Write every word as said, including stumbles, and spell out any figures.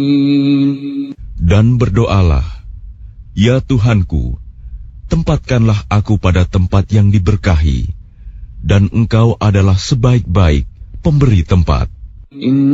Dan berdoalah, ya Tuhanku, tempatkanlah aku pada tempat yang diberkahi, dan Engkau adalah sebaik-baik pemberi tempat.